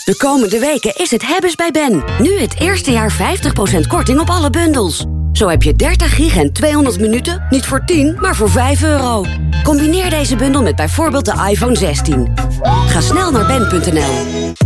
De komende weken is het hebben's bij Ben. Nu het eerste jaar 50% korting op alle bundels. Zo heb je 30 gig en 200 minuten, niet voor 10, maar voor €5. Combineer deze bundel met bijvoorbeeld de iPhone 16. Ga snel naar ben.nl.